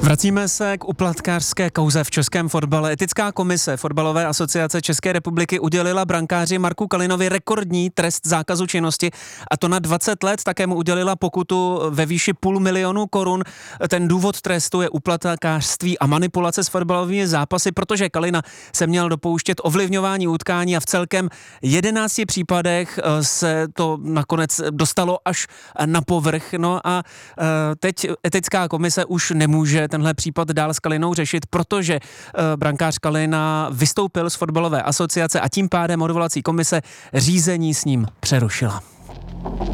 Vracíme se k úplatkářské kauze v českém fotbale. Etická komise Fotbalové asociace České republiky udělila brankáři Marku Kalinovi rekordní trest zákazu činnosti, a to na 20 let. Také mu udělila pokutu ve výši 500 000 korun. Ten důvod trestu je úplatkářství a manipulace s fotbalovými zápasy, protože Kalina se měl dopouštět ovlivňování utkání a v celkem 11 případech se to nakonec dostalo až na povrch. No a teď etická komise už nemůže tenhle případ dál s Kalinou řešit, protože brankář Kalina vystoupil z Fotbalové asociace a tím pádem odvolací komise řízení s ním přerušila.